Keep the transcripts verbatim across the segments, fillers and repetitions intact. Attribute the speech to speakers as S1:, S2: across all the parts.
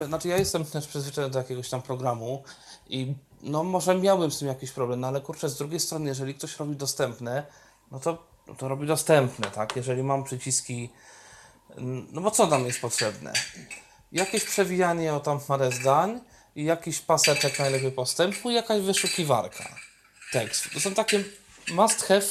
S1: Znaczy ja jestem też przyzwyczajony do jakiegoś tam programu i no może miałbym z tym jakiś problem, no ale kurczę, z drugiej strony, jeżeli ktoś robi dostępne, no to, no to robi dostępne, tak? Jeżeli mam przyciski, mm, no bo co nam jest potrzebne? Jakieś przewijanie o tam parę zdań i jakiś paseczek najlepiej postępu i jakaś wyszukiwarka. Tekst. To są takie must have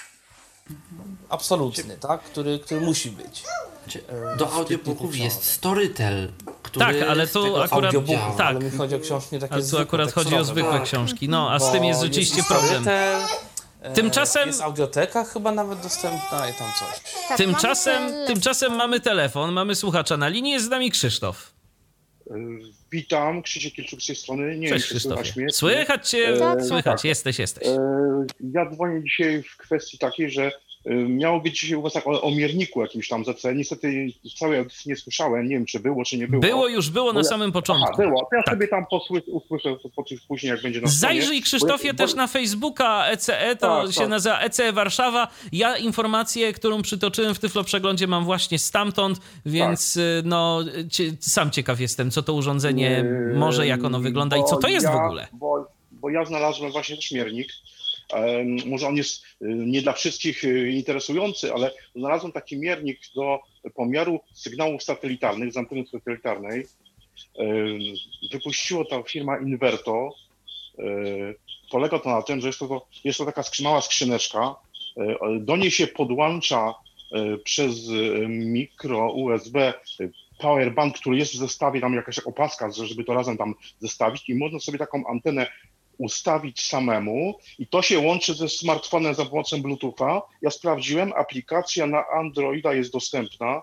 S1: absolutny, tak? Który, który musi być. E,
S2: Do
S1: w
S2: audiobooków
S1: czytniku
S2: jest
S1: książek.
S2: Storytel, który
S3: Tak, ale
S2: z
S3: tu
S2: tego, co
S3: akurat-
S2: widziałem.
S1: Audiobooków,
S3: tak.
S1: ale mi chodzi o książki takie
S3: Ale tu
S1: zwykłe,
S3: akurat chodzi o
S1: tekstowe.
S3: zwykłe
S2: tak.
S3: książki. No, a z tym
S1: Bo
S3: jest rzeczywiście
S1: jest
S3: problem.
S1: Storytel, e,
S3: Tymczasem-
S1: Jest audioteka chyba nawet dostępna i tam coś.
S4: Tak,
S3: Tymczasem,
S4: mamy
S3: tymczasem mamy telefon, mamy słuchacza na linii, jest z nami Krzysztof.
S5: E, Witam, Krzysiek Kilczuk z tej strony. Nie
S3: Cześć
S5: wiem, czy słychać
S3: Krzysztofie.
S5: mnie.
S3: Słychać cię,
S4: Tak,
S3: słychać,
S5: tak.
S3: jesteś, jesteś.
S5: E, Ja dzwonię dzisiaj w kwestii takiej, że e, miało być dzisiaj u was tak o, o mierniku jakimś tam Z C. Niestety całej audycji nie słyszałem, nie wiem czy było, czy nie było.
S3: Było już, było na
S5: Bo ja-
S3: samym
S5: Aha,
S3: początku.
S5: było. To ja
S3: Tak.
S5: sobie tam posły, usłyszę po- później, jak będzie na stronie.
S3: Zajrzyj Krzysztofie
S5: Bo ja-
S3: też
S5: bo-
S3: na Facebooka E C E, to
S5: Tak,
S3: się
S5: tak.
S3: nazywa E C E Warszawa. Ja informację, którą przytoczyłem w Tyflo Przeglądzie mam właśnie stamtąd, więc y, no cie, sam ciekaw jestem, co to urządzenie
S5: Yy,
S3: może, jak ono wygląda i
S5: bo
S3: co to jest
S5: ja,
S3: w ogóle.
S5: Bo, bo ja znalazłem właśnie też miernik. Em, może on jest y, nie dla wszystkich y, interesujący, ale znalazłem taki miernik do pomiaru sygnałów satelitarnych z anteny satelitarnej. Ym, Wypuściło ta firma Inverto. Y, Polega to na tym, że jest to, jest to taka skrzy- mała skrzyneczka. Y, Do niej się podłącza y, przez y, mikro U S B y, powerbank, który jest w zestawie, tam jakaś opaska, żeby to razem tam zestawić i można sobie taką antenę ustawić samemu i to się łączy ze smartfonem za pomocą Bluetootha. Ja sprawdziłem, aplikacja na Androida jest dostępna.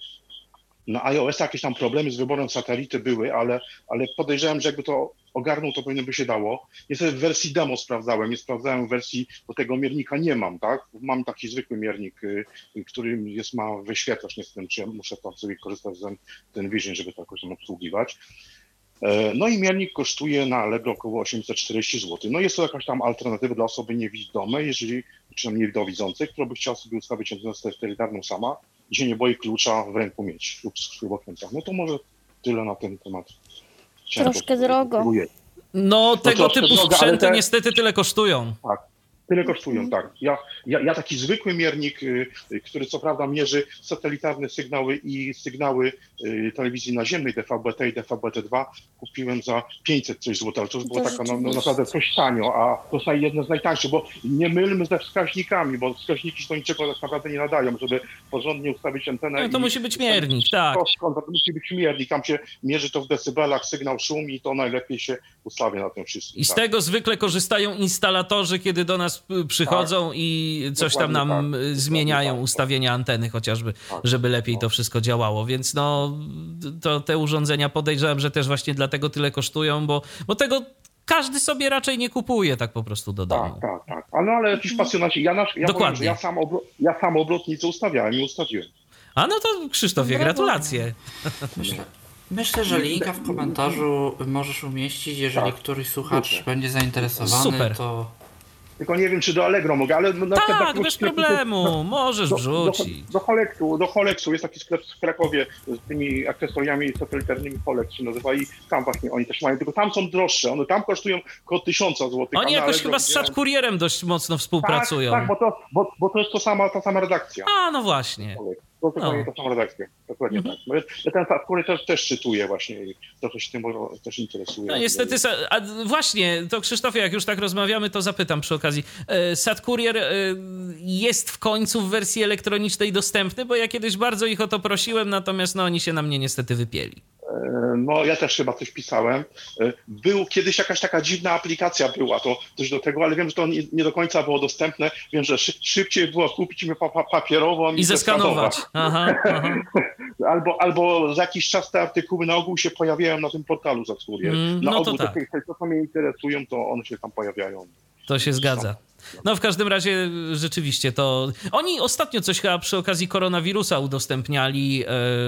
S5: Na iOS jakieś tam problemy z wyborem satelity były, ale, ale podejrzewam, że jakby to ogarnął, to powinno by się dało. Niestety w wersji demo sprawdzałem, nie sprawdzałem w wersji, bo tego miernika nie mam, tak? Mam taki zwykły miernik, y, y, który jest, ma wyświetlacz, nie wiem, czy ja muszę tam sobie korzystać z ten Vision, żeby to jakoś tam obsługiwać. E, No i miernik kosztuje na Allegro około osiemset czterdzieści złotych. No jest to jakaś tam alternatywa dla osoby niewidomej, jeżeli, czy tam niedowidzącej, która by chciała sobie ustawić antenę satelitarną sama i się nie boi klucza w ręku mieć lub w śrubokrętach. No to może tyle na ten temat. Chciałem
S4: Troszkę
S5: to-
S4: drogo.
S5: próbuję.
S3: No tego
S5: troszkę
S3: typu
S5: drogo, ale
S3: sprzęty
S5: te-
S3: niestety tyle kosztują.
S5: Tak, tyle kosztują, tak. Ja, ja, ja taki zwykły miernik, y, y, który co prawda mierzy satelitarne sygnały i sygnały y, telewizji naziemnej D V B T i D V B T dwa, kupiłem za pięćset coś złotych, ale to już było
S4: To
S5: taka no, no,
S4: rzeczywiście.
S5: naprawdę coś tanio, a to jest jedno z najtańszych, bo nie mylmy ze wskaźnikami, bo wskaźniki do niczego tak naprawdę nie nadają, żeby porządnie ustawić antenę.
S3: No to
S5: i-
S3: musi być miernik, tak.
S5: To, skąd, to musi być miernik, tam się mierzy to w decybelach, sygnał szum i to najlepiej się ustawia na tym wszystkim.
S3: I z
S5: tak.
S3: tego zwykle korzystają instalatorzy, kiedy do nas y, przychodzą i coś tam nam
S5: Dokładnie tak.
S3: y, zmieniają
S5: Dokładnie tak.
S3: ustawienia anteny chociażby,
S5: Tak.
S3: żeby lepiej
S5: No.
S3: to wszystko działało. Więc no, to te urządzenia podejrzewam, że też właśnie dlatego tyle kosztują, bo, bo tego każdy sobie raczej nie kupuje tak po prostu do domu.
S5: Tak, tak, tak. A no ale jakiś pasjonaci, ja, nasz, ja
S3: Dokładnie.
S5: powiem, że ja sam, obro, ja sam obrotnicę ustawiałem i ustawiłem.
S3: A no to Krzysztofie,
S4: Brawo.
S3: gratulacje.
S2: Myślę, myślę, że linka w komentarzu możesz umieścić, jeżeli
S5: Tak.
S2: któryś słuchacz
S5: Super.
S2: będzie zainteresowany,
S3: Super.
S2: to
S5: Tylko nie wiem, czy do Allegro mogę, ale... No, na przykład
S3: Tak,
S5: takiego
S3: bez
S5: sklepu-
S3: problemu, możesz
S5: Do, do,
S3: wrzucić.
S5: do Holexu, do Holexu jest taki sklep w Krakowie z tymi akcesoriami satelitarnymi, Holex się nazywa i tam właśnie oni też mają, tylko tam są droższe, one tam kosztują około tysiąca złotych. a
S3: Oni
S5: na
S3: jakoś
S5: Allegro
S3: chyba z
S5: widziałem-
S3: Satkurierem dość mocno współpracują.
S5: Tak, tak, bo to, bo, bo to jest to sama, ta sama redakcja.
S3: A, no właśnie.
S5: To dokładnie
S3: No.
S5: ta sama redakcja, dokładnie
S3: Mhm.
S5: tak. Bo ja, ja ten Satkury też, też czytuję właśnie i trochę się tym może też interesuje.
S3: No niestety, sa- a właśnie, to Krzysztofie, jak już tak rozmawiamy, to zapytam przy okazji. E, SatCourier e, jest w końcu w wersji elektronicznej dostępny, bo ja kiedyś bardzo ich o to prosiłem, natomiast no oni się na mnie niestety wypieli.
S5: No ja też chyba coś pisałem. Był kiedyś jakaś taka dziwna aplikacja była, to coś do tego, ale wiem, że to nie, nie do końca było dostępne. Wiem, że szy, szybciej było kupić mi pa, pa, papierową
S3: I zeskanować. Aha, aha.
S5: Albo, albo za jakiś czas te artykuły na ogół się pojawiają na tym portalu Satcourier.
S3: Mm,
S5: na
S3: no to
S5: ogół
S3: tak.
S5: te, te, co mnie interesują, to one się tam pojawiają.
S3: To się zgadza. No w każdym razie rzeczywiście to... Oni ostatnio coś chyba przy okazji koronawirusa udostępniali e,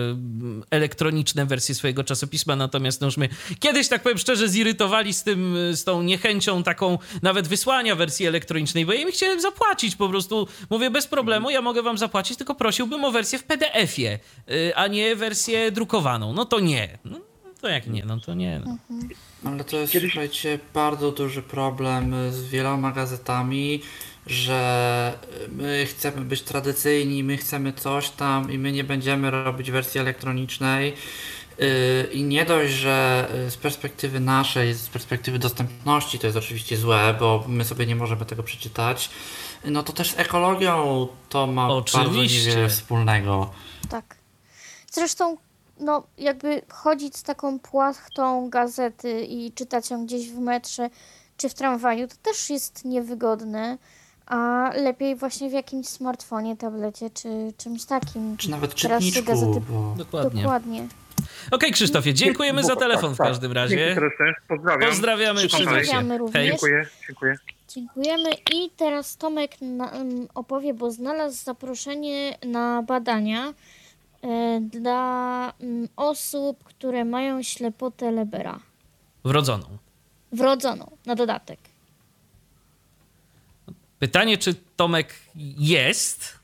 S3: elektroniczne wersje swojego czasopisma, natomiast no już mnie kiedyś, tak powiem szczerze, zirytowali z tym, z tą niechęcią taką nawet wysłania wersji elektronicznej, bo ja im chciałem zapłacić po prostu. Mówię, bez problemu, ja mogę wam zapłacić, tylko prosiłbym o wersję w P D F ie, e, a nie wersję drukowaną. No to nie. No, To jak nie, no to nie. No.
S2: Ale to jest,
S5: Kiedyś-
S2: słuchajcie, bardzo duży problem z wieloma gazetami, że my chcemy być tradycyjni, my chcemy coś tam i my nie będziemy robić wersji elektronicznej. Yy, I nie dość, że yy, z perspektywy naszej, z perspektywy dostępności to jest oczywiście złe, bo my sobie nie możemy tego przeczytać, no to też z ekologią to ma bardzo
S3: Oczywiście.
S2: niewiele wspólnego.
S4: Tak. Zresztą, no jakby chodzić z taką płachtą gazety i czytać ją gdzieś w metrze czy w tramwaju, to też jest niewygodne, a lepiej właśnie w jakimś smartfonie, tablecie czy czymś takim.
S2: Czy nawet
S4: Teraz te
S2: czytniczku,
S4: gazety-
S2: bo...
S3: Dokładnie.
S4: Dokładnie.
S3: Okej, Krzysztofie, dziękujemy za telefon w każdym
S5: Dzięki
S3: razie.
S5: serdecznie, pozdrawiam.
S3: Pozdrawiamy,
S5: Trzymam
S3: trzymaj
S5: się.
S3: się.
S4: Pozdrawiamy również.
S5: Dziękuję, dziękuję.
S4: Dziękujemy i teraz Tomek na, em, opowie, bo znalazł zaproszenie na badania e, dla em, osób, które mają ślepotę Lebera.
S3: Wrodzoną.
S4: Wrodzoną, na dodatek.
S3: Pytanie, czy Tomek jest?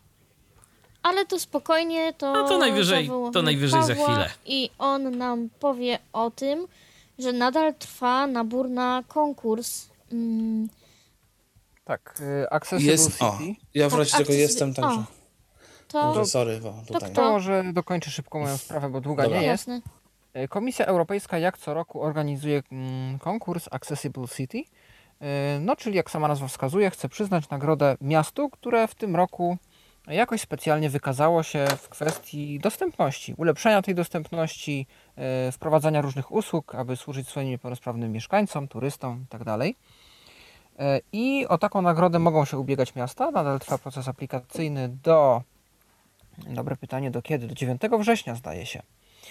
S4: Ale to spokojnie, to,
S3: No to najwyżej-
S4: zawołamy
S3: to najwyżej za
S4: Pawła
S3: chwilę.
S4: I on nam powie o tym, że nadal trwa nabór na konkurs. Mm,
S6: Tak, y, Accessible
S1: Jest, o,
S6: City.
S1: ja w
S4: Tak,
S1: razie tego
S4: akces-
S1: jestem,
S4: o,
S1: także.
S4: to
S1: Może sorry, bo tutaj.
S4: kto?
S6: To może dokończę szybko moją sprawę, bo długa
S1: Dobra.
S6: nie jest.
S4: jasne.
S6: Y, Komisja Europejska jak co roku organizuje mm, konkurs Accessible City. Y, No, czyli jak sama nazwa wskazuje, chce przyznać nagrodę miastu, które w tym roku jakoś specjalnie wykazało się w kwestii dostępności, ulepszenia tej dostępności, y, wprowadzania różnych usług, aby służyć swoim niepełnosprawnym mieszkańcom, turystom itd. E, I o taką nagrodę mogą się ubiegać miasta. Nadal trwa proces aplikacyjny do... Dobre pytanie, do kiedy? Do dziewiątego września zdaje się.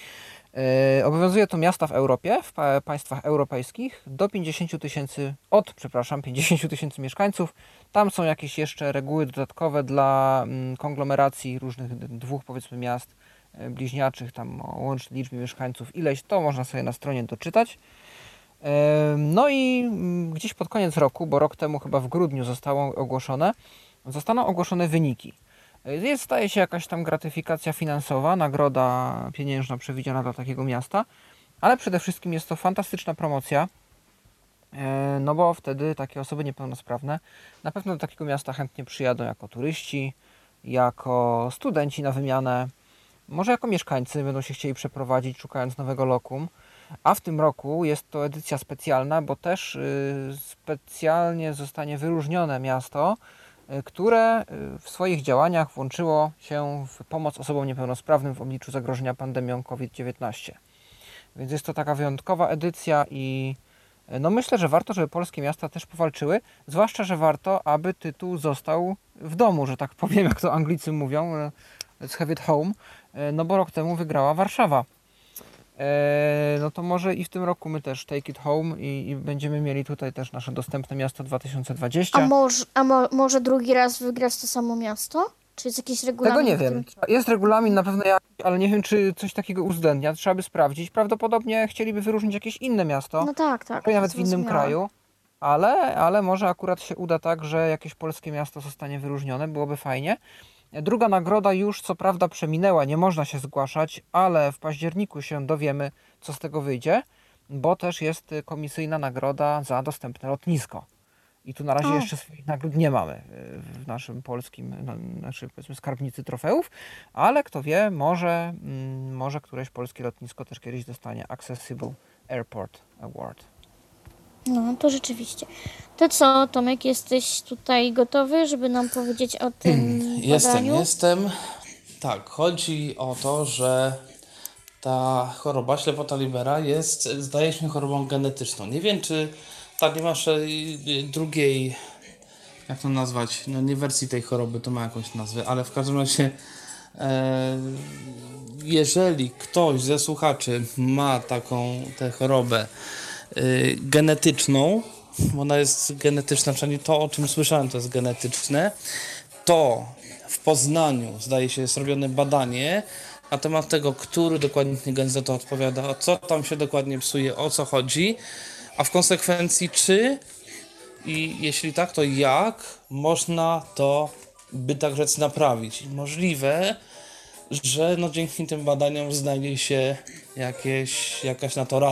S6: E, Obowiązuje to miasta w Europie, w pa- państwach europejskich do pięćdziesięciu tysięcy, od, przepraszam, pięćdziesięciu tysięcy mieszkańców. Tam są jakieś jeszcze reguły dodatkowe dla mm, konglomeracji różnych d- dwóch, powiedzmy, miast e, bliźniaczych, tam o łącznej liczbie mieszkańców ileś, to można sobie na stronie doczytać. No i mm, gdzieś pod koniec roku, bo rok temu chyba w grudniu zostało ogłoszone, zostaną ogłoszone wyniki. Jest, staje się jakaś tam gratyfikacja finansowa, nagroda pieniężna przewidziana dla takiego miasta, ale przede wszystkim jest to fantastyczna promocja, e, no bo wtedy takie osoby niepełnosprawne na pewno do takiego miasta chętnie przyjadą jako turyści, jako studenci na wymianę, może jako mieszkańcy będą się chcieli przeprowadzić, szukając nowego lokum. A w tym roku jest to edycja specjalna, bo też y, specjalnie zostanie wyróżnione miasto, y, które y, w swoich działaniach włączyło się w pomoc osobom niepełnosprawnym w obliczu zagrożenia pandemią COVID dziewiętnaście. Więc jest to taka wyjątkowa edycja i y, no myślę, że warto, żeby polskie miasta też powalczyły, zwłaszcza, że warto, aby tytuł został w domu, że tak powiem, jak to Anglicy mówią, y, let's have it home, y, no bo rok temu wygrała Warszawa. Eee, no to może i w tym roku my też take it home i, i będziemy mieli tutaj też nasze dostępne miasto dwa tysiące dwadzieścia.
S4: A, może, a mo, może drugi raz wygrać to samo miasto? Czy jest jakiś regulamin?
S6: Tego nie
S4: który-
S6: wiem. Jest regulamin na pewno jakiś, ale nie wiem, czy coś takiego uwzględnia. Trzeba by sprawdzić. Prawdopodobnie chcieliby wyróżnić jakieś inne miasto,
S4: No tak, tak.
S6: może nawet w innym
S4: zrozumiałam.
S6: kraju, ale, ale może akurat się uda tak, że jakieś polskie miasto zostanie wyróżnione. Byłoby fajnie. Druga nagroda już co prawda przeminęła, nie można się zgłaszać, ale w październiku się dowiemy, co z tego wyjdzie, bo też jest y, komisyjna nagroda za dostępne lotnisko. I tu na razie
S4: O.
S6: jeszcze swoich nagród nie mamy y, w naszym polskim, na, naszej powiedzmy skarbnicy trofeów, ale kto wie, może, mm, może któreś polskie lotnisko też kiedyś dostanie Accessible Airport Award.
S4: No, to rzeczywiście. To co, Tomek, jesteś tutaj gotowy, żeby nam powiedzieć o tym
S1: Jestem,
S4: badaniu?
S1: jestem. Tak, chodzi o to, że ta choroba, ślepota Libera, jest, zdaje się, chorobą genetyczną. Nie wiem, czy ta nie masz e, drugiej, jak to nazwać, no nie wersji tej choroby, to ma jakąś nazwę, ale w każdym razie, e, jeżeli ktoś ze słuchaczy ma taką tę chorobę e, genetyczną, bo ona jest genetyczna, przynajmniej to, o czym słyszałem, to jest genetyczne, to w Poznaniu, zdaje się, jest robione badanie na temat tego, który dokładnie gen za to odpowiada, co tam się dokładnie psuje, o co chodzi, a w konsekwencji czy i jeśli tak, to jak można to, by tak rzec, naprawić. Możliwe, że no dzięki tym badaniom znajdzie się jakieś, jakaś na to